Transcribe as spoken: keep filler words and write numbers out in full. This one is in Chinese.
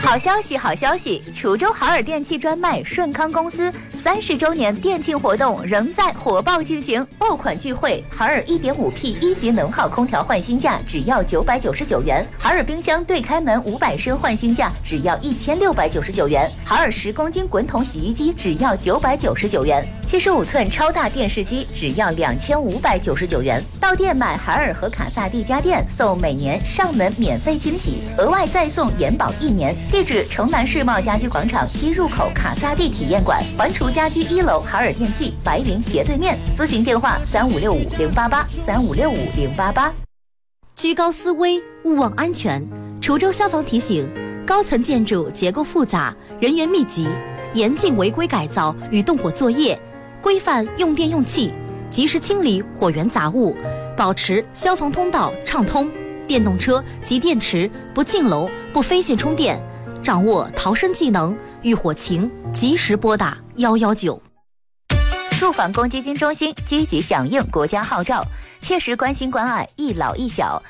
好消息，好消息！滁州海尔电器专卖顺康公司三十周年店庆活动仍在火爆进行，爆款聚会，海尔 一点五 P 一级能耗空调换新价只要九百九十九元，海尔冰箱对开门五百升换新价只要一千六百九十九元，海尔十公斤滚筒洗衣机只要九百九十九元，七十五寸超大电视机只要两千五百九十九元。到店买海尔和卡萨帝家电，送每年上门免费惊喜，额外再送延保一年。地址：城南世贸家居广场西入口卡萨帝体验馆，环滁家居一楼海尔电器白云斜对面。咨询电话：三五六五零八八三五六五零八八。 居高思危，勿忘安全。滁州消防提醒：高层建筑结构复杂，人员密集，严禁违规改造与动火作业，规范用电用气，及时清理火源杂物，保持消防通道畅通。电动车及电池不进楼、不飞线充电，掌握逃生技能，遇火情及时拨打一一九。 住房公积金中心积极响应国家号召，切实关心关爱一老一小。